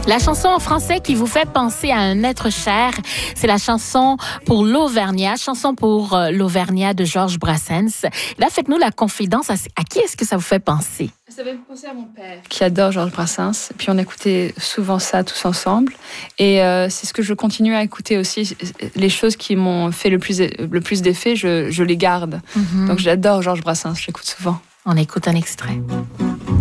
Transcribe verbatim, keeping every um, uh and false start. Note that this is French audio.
La chanson en français qui vous fait penser à un être cher, c'est la chanson pour l'Auvergnat, chanson pour euh, l'Auvergnat de Georges Brassens. Là, faites-nous la confidence. À, à qui est-ce que ça vous fait penser? Ça fait penser à mon père, qui adore Georges Brassens. Puis on écoutait souvent ça tous ensemble. Et euh, c'est ce que je continue à écouter aussi. Les choses qui m'ont fait le plus, le plus d'effet, je, je les garde. Mm-hmm. Donc j'adore Georges Brassens, je l'écoute souvent. On écoute un extrait.